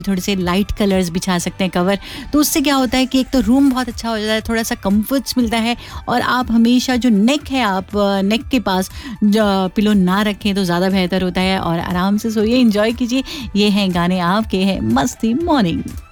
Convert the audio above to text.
थोड़े से light colours बिछा सकते हैं कवर, तो उससे क्या होता है कि एक तो रूम बहुत अच्छा हो जाता है, थोड़ा सा कंफर्ट्स मिलता है। और आप हमेशा जो नेक है, आप नेक के पास पिलो ना रखें तो ज़्यादा बेहतर होता है। और आराम से सोइए, एंजॉय कीजिए। ये हैं गाने आपके हैं मस्ती मॉर्निंग।